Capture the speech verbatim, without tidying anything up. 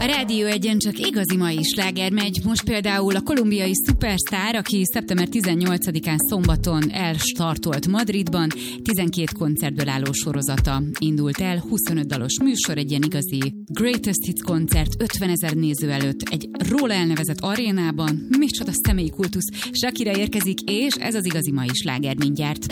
A Rádió Egyen csak igazi mai sláger megy. Most például a kolumbiai szupersztár, aki szeptember tizennyolcadikán szombaton elstartolt Madridban, tizenkét koncertből álló sorozata indult el, huszonöt dalos műsor, egy ilyen igazi Greatest Hits koncert, ötvenezer néző előtt, egy róla elnevezett arénában, micsoda személyi kultusz. Shakira érkezik, és ez az igazi mai sláger mindjárt.